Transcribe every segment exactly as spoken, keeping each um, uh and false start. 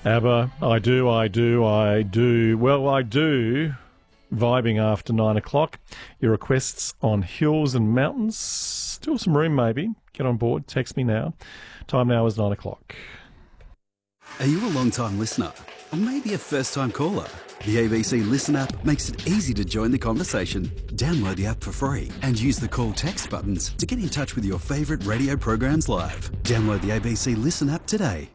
ABBA, I do, I do, I do. Well, I do. Vibing after nine o'clock. Your requests on hills and mountains. Still some room, maybe. Get on board. Text me now. Time now is nine o'clock. Are you a long-time listener? Or maybe a first-time caller? The A B C Listen app makes it easy to join the conversation. Download the app for free and use the call text buttons to get in touch with your favourite radio programs live. Download the A B C Listen app today.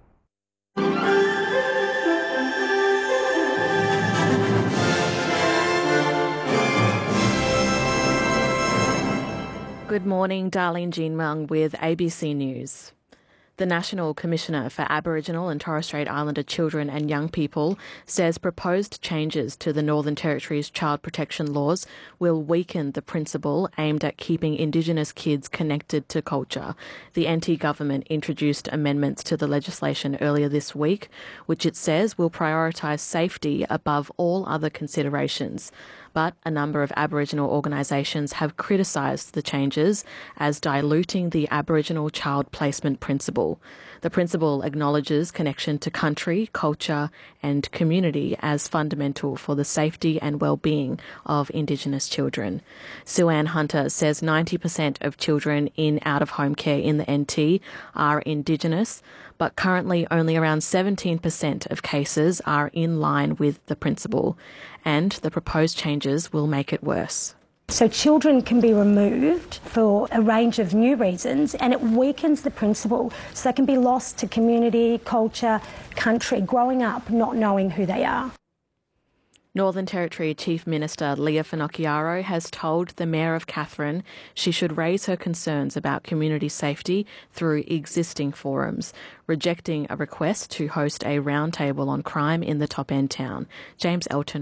Good morning, Darlene Jean Mung with A B C News. The National Commissioner for Aboriginal and Torres Strait Islander Children and Young People says proposed changes to the Northern Territory's child protection laws will weaken the principle aimed at keeping Indigenous kids connected to culture. The N T government introduced amendments to the legislation earlier this week, which it says will prioritise safety above all other considerations. But a number of Aboriginal organisations have criticised the changes as diluting the Aboriginal child placement principle. The principle acknowledges connection to country, culture and community as fundamental for the safety and well-being of Indigenous children. Sue Ann Hunter says ninety percent of children in out-of-home care in the N T are Indigenous, but currently only around seventeen percent of cases are in line with the principle, and the proposed changes will make it worse. So children can be removed for a range of new reasons, and it weakens the principle. So they can be lost to community, culture, country, growing up not knowing who they are. Northern Territory Chief Minister Leah Finocchiaro has told the Mayor of Katherine she should raise her concerns about community safety through existing forums, rejecting a request to host a roundtable on crime in the top end town. James Elton